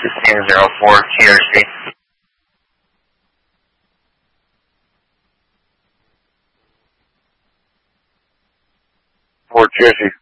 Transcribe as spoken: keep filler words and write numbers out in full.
sixteen zero four T R C. Fort Jesse.